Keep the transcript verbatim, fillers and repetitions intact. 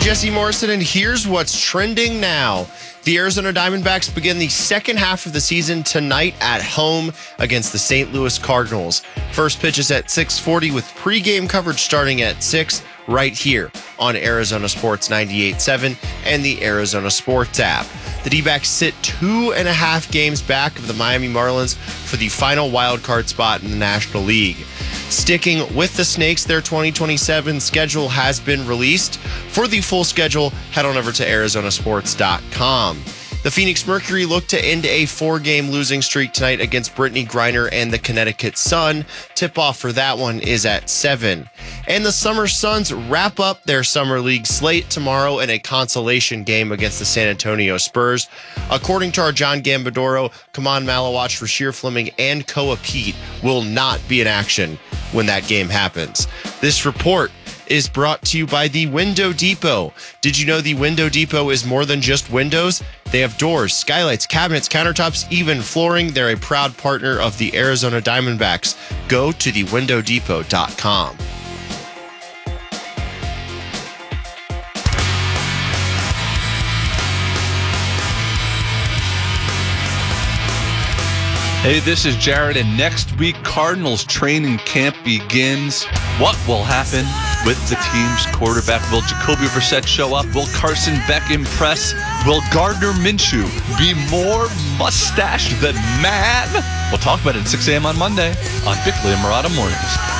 Jesse Morrison, and here's what's trending now. The Arizona Diamondbacks begin the second half of the season tonight at home against the Saint Louis Cardinals. First pitch is at six forty with pregame coverage starting at six right here on Arizona Sports ninety-eight point seven and the Arizona Sports app. The D-backs sit two and a half games back of the Miami Marlins for the final wild card spot in the National League. Sticking with the Snakes, their twenty twenty-seven schedule has been released. For the full schedule, head on over to Arizona Sports dot com. The Phoenix Mercury look to end a four-game losing streak tonight against Brittany Griner and the Connecticut Sun. Tip-off for that one is at seven. And the Summer Suns wrap up their Summer League slate tomorrow in a consolation game against the San Antonio Spurs. According to our John Gambadoro, Kaman Malawach, Rasheer Fleming, and Koa Pete will not be in action when that game happens. This report is brought to you by the Window Depot. Did you know the Window Depot is more than just windows? They have doors, skylights, cabinets, countertops, even flooring. They're a proud partner of the Arizona Diamondbacks. Go to the window depot dot com. Hey, this is Jared, and next week, Cardinals training camp begins. What will happen with the team's quarterback? Will Jacoby Brissett show up? Will Carson Beck impress? Will Gardner Minshew be more mustache than man? We'll talk about it at six a.m. on Monday on Bickley and Murata Mornings.